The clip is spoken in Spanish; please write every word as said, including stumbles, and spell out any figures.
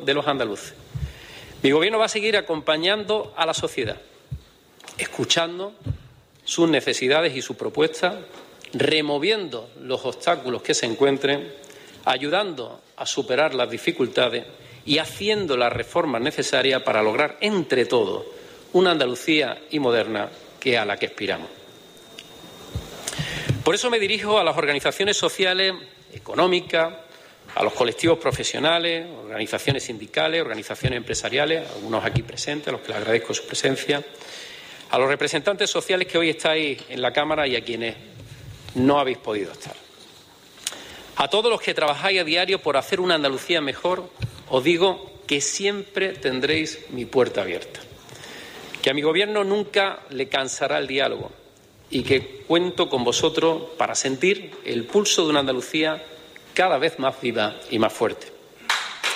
de los andaluces. Mi Gobierno va a seguir acompañando a la sociedad, escuchando sus necesidades y sus propuestas, removiendo los obstáculos que se encuentren, ayudando a superar las dificultades y haciendo las reformas necesarias para lograr entre todos una Andalucía y moderna que a la que aspiramos. Por eso me dirijo a las organizaciones sociales, económicas, a los colectivos profesionales, organizaciones sindicales, organizaciones empresariales, algunos aquí presentes, a los que les agradezco su presencia, a los representantes sociales que hoy estáis en la Cámara y a quienes no habéis podido estar. A todos los que trabajáis a diario por hacer una Andalucía mejor, os digo que siempre tendréis mi puerta abierta, que a mi Gobierno nunca le cansará el diálogo y que cuento con vosotros para sentir el pulso de una Andalucía cada vez más viva y más fuerte.